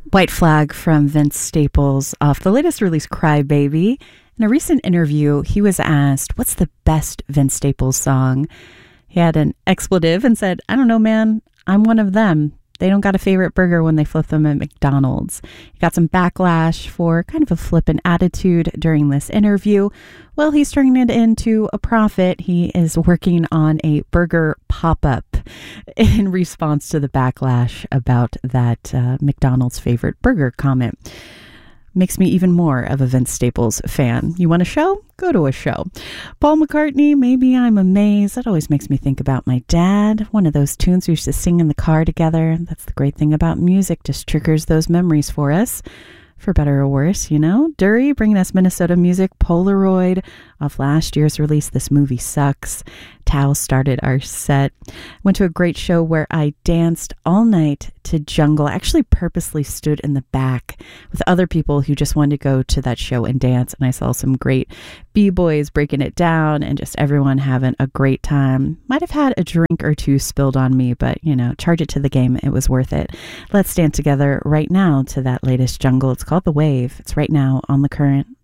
White Flag from Vince Staples off the latest release, Cry Baby. In a recent interview, he was asked, what's the best Vince Staples song? He had an expletive and said, I don't know, man. I'm one of them. They don't got a favorite burger when they flip them at McDonald's. He got some backlash for kind of a flippant attitude during this interview. Well, he's turning it into a profit. He is working on a burger pop-up in response to the backlash about that McDonald's favorite burger comment. Makes me even more of a Vince Staples fan. You want a show? Go to a show. Paul McCartney, Maybe I'm Amazed. That always makes me think about my dad. One of those tunes we used to sing in the car together. That's the great thing about music. Just triggers those memories for us. For better or worse, you know. Dury bringing us Minnesota music. Polaroid off last year's release, This Movie Sucks. Tao started our set. Went to a great show where I danced all night to Jungle. I actually purposely stood in the back with other people who just wanted to go to that show and dance. And I saw some great B-boys breaking it down and just everyone having a great time. Might have had a drink or two spilled on me, but, you know, charge it to the game. It was worth it. Let's dance together right now to that latest Jungle. It's called The Wave. It's right now on The Current.